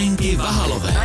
Lenky Vahalové.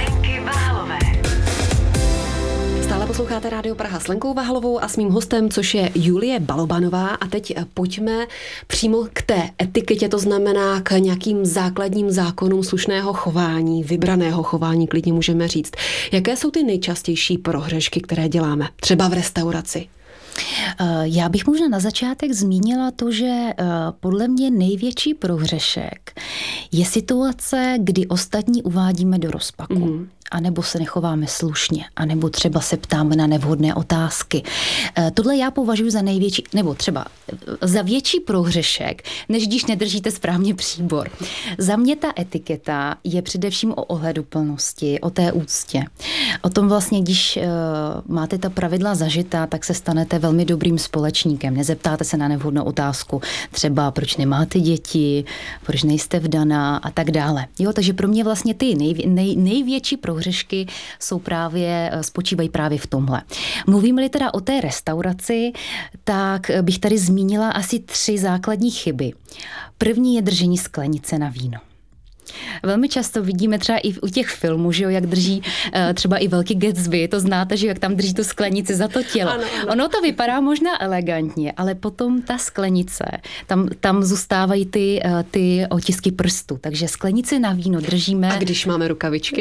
Stále posloucháte Rádio Praha s Lenkou Vahalovou a s mým hostem, což je Julie Balobanová. A teď pojďme přímo k té etiketě, to znamená k nějakým základním zákonům slušného chování, vybraného chování, klidně můžeme říct. Jaké jsou ty nejčastější prohřešky, které děláme, třeba v restauraci? Já bych možná na začátek zmínila to, že podle mě největší prohřešek je situace, kdy ostatní uvádíme do rozpaku. A nebo se nechováme slušně, a nebo třeba se ptáme na nevhodné otázky. Tohle já považuji za největší, nebo třeba za větší prohřešek, než když nedržíte správně příbor. Za mě ta etiketa je především o ohleduplnosti, o té úctě. O tom vlastně, když máte ta pravidla zažitá, tak se stanete velmi dobrým společníkem. Nezeptáte se na nevhodnou otázku, třeba proč nemáte děti, proč nejste vdaná a tak dále. Jo, takže pro mě vlastně ty největší prohřešky spočívají právě v tomhle. Mluvím-li teda o té restauraci, tak bych tady zmínila asi 3 základní chyby. První je držení sklenice na víno. Velmi často vidíme třeba i u těch filmů, že jo, jak drží třeba i Velký Gatsby, to znáte, že jak tam drží tu sklenici za to tělo. Ano. Ono to vypadá možná elegantně, ale potom ta sklenice, tam zůstávají ty otisky prstů, takže sklenici na víno držíme. A když máme rukavičky?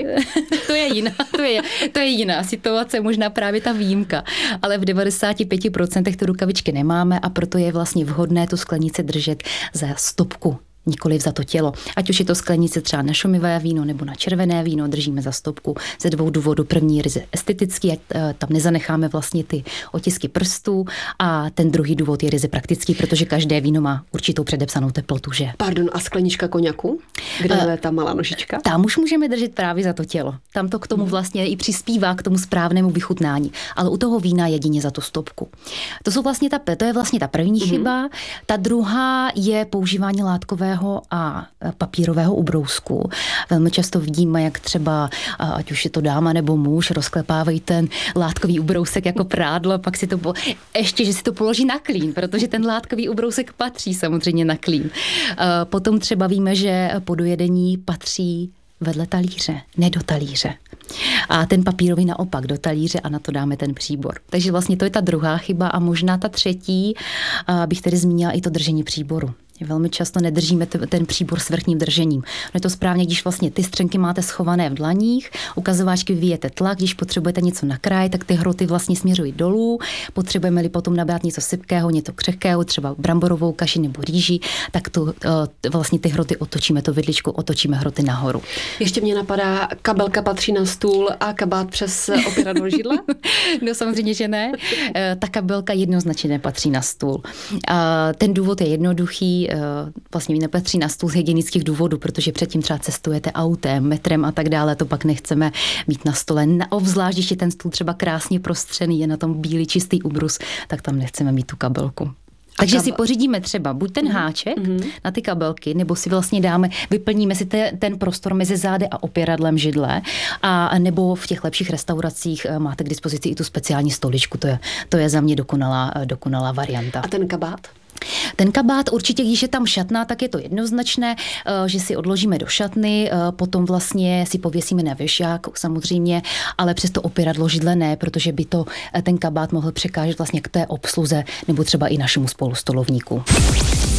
To je jiná situace, možná právě ta výjimka, ale v 95% ty rukavičky nemáme a proto je vlastně vhodné tu sklenici držet za stopku, nikoliv za to tělo. Ať už je to sklenice třeba na šumivé víno nebo na červené víno, držíme za stopku ze 2 důvodů. První ryze estetický, ať tam nezanecháme vlastně ty otisky prstů, a ten druhý důvod je ryze praktický, protože každé víno má určitou předepsanou teplotu, že? Pardon, a sklenička koňaku? Kde je ta malá nožička? Tam už můžeme držet právě za to tělo. Tam to k tomu vlastně i přispívá k tomu správnému vychutnání, ale u toho vína jedině za tu stopku. To je vlastně ta první chyba. Ta druhá je používání látkového a papírového ubrousku. Velmi často vidíme, jak třeba, ať už je to dáma nebo muž, rozklepávají ten látkový ubrousek jako prádlo, pak si to že si to položí na klín, protože ten látkový ubrousek patří samozřejmě na klín. Potom třeba víme, že po dojedení patří vedle talíře, ne do talíře. A ten papírový naopak do talíře a na to dáme ten příbor. Takže vlastně to je ta druhá chyba a možná ta třetí, bych tedy zmínila i to držení příboru. Velmi často nedržíme ten příbor s vrchním držením. Je to správně, když vlastně ty střenky máte schované v dlaních, ukazováčky vyvíjete tlak, když potřebujete něco nakrájet, tak ty hroty vlastně směřují dolů. Potřebujeme-li potom nabrat něco sypkého, něco křehkého, třeba bramborovou kaši nebo rýži, tak vlastně ty hroty otočíme, to vidličku otočíme hroty nahoru. Ještě mě napadá, kabelka patří na stůl a kabát přes opěradlo židle? No samozřejmě, že ne. Ta kabelka jednoznačně nepatří na stůl. Ten důvod je jednoduchý. Vlastně nepatří na stůl z hygienických důvodů, protože předtím třeba cestujete autem, metrem a tak dále, to pak nechceme mít na stole. Obzvlášť, když je ten stůl třeba krásně prostřený, je na tom bílý čistý ubrus, tak tam nechceme mít tu kabelku. Takže si pořídíme třeba buď ten háček na ty kabelky, nebo si vlastně vyplníme si ten prostor mezi zády a opěradlem židle, a nebo v těch lepších restauracích máte k dispozici i tu speciální stoličku, to je za mě dokonalá varianta. A ten kabát? Ten kabát určitě, když je tam šatna, tak je to jednoznačné, že si odložíme do šatny, potom vlastně si pověsíme na věšák samozřejmě, ale přes to opěradlo židle ne, protože by ten kabát mohl překážet vlastně k té obsluze nebo třeba i našemu spolustolovníku.